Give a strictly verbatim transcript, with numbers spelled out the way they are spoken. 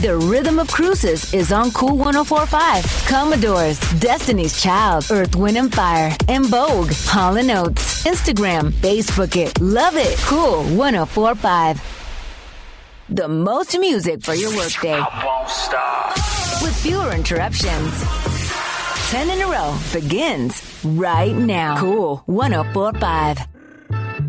The Rhythm of Cruises is on Cool ten forty-five. Commodores, Destiny's Child, Earth, Wind and Fire, and Vogue, Hall and Oates. Instagram, Facebook it, love it. Cool ten forty-five. The most music for your workday. I won't stop. With fewer interruptions. Ten in a row begins right now. Cool ten forty-five.